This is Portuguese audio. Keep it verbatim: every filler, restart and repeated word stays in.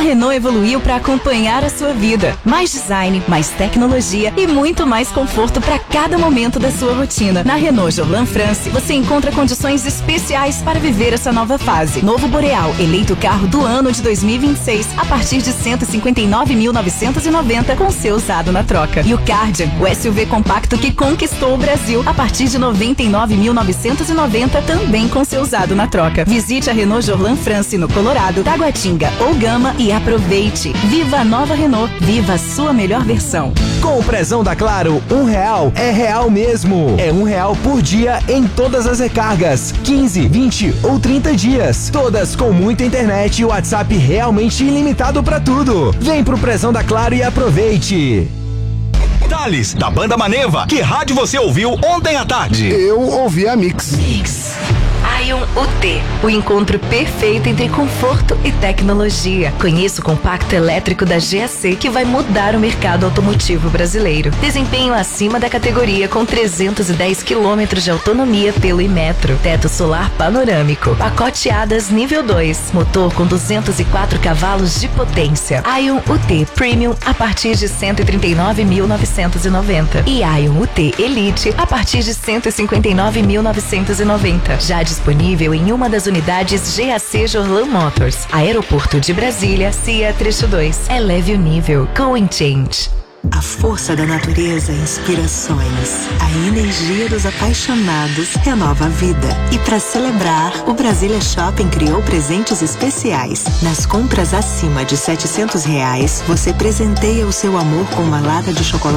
Renault evoluiu para acompanhar a sua vida. Mais design, mais tecnologia e muito mais conforto para cada momento da sua rotina. Na Renault Jorlan France, você encontra condições especiais para viver essa nova fase. Novo Boreal, eleito carro do ano de dois mil e vinte e seis, a partir de cento e cinquenta e nove mil novecentos e noventa, com seu usado na troca. E o Cardian, o S U V compacto que conquistou o Brasil, a partir de noventa e nove mil novecentos e noventa, também com seu usado na troca. Visite a Renault Jorlan France no Colorado, Taguatinga ou Gama e aproveite. Viva a nova Renault, viva a sua melhor versão. Com o prezão da Claro, um real é real mesmo. É um real por dia em todas as recargas, quinze, vinte ou trinta dias. Todas com muita internet e WhatsApp realmente ilimitado pra tudo. Vem pro prezão da Claro e aproveite. Thales, da banda Maneva, que rádio você ouviu ontem à tarde? Eu ouvi a Mix. Mix. Ion U T, o encontro perfeito entre conforto e tecnologia. Conheça o compacto elétrico da G A C que vai mudar o mercado automotivo brasileiro. Desempenho acima da categoria com trezentos e dez quilômetros de autonomia pelo Imetro. Teto solar panorâmico. Pacote Hadas nível dois. Motor com duzentos e quatro cavalos de potência. Ion U T Premium a partir de cento e trinta e nove mil novecentos e noventa. E Ion U T Elite a partir de cento e cinquenta e nove mil novecentos e noventa. Já disponível em uma das unidades G A C Jorlan Motors, Aeroporto de Brasília, C I A Trecho dois. Eleve o nível. Go and Change. A força da natureza inspira sonhos. A energia dos apaixonados renova a vida. E para celebrar, o Brasília Shopping criou presentes especiais. Nas compras acima de setecentos reais, você presenteia o seu amor com uma lata de chocolate